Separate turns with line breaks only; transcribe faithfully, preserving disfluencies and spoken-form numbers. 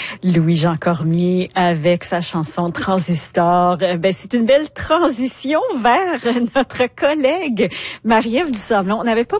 Louis-Jean Cormier avec sa chanson Transistor. Ben, c'est une belle transition vers notre collègue Marie-Ève Dusablon. On n'avait pas